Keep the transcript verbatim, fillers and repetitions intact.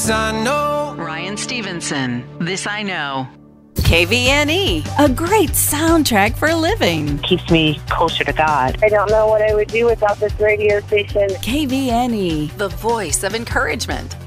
This I know. Ryan Stevenson, This I Know. K V N E, a great soundtrack for living. Keeps me closer to God. I don't know what I would do without this radio station. K V N E, the voice of encouragement.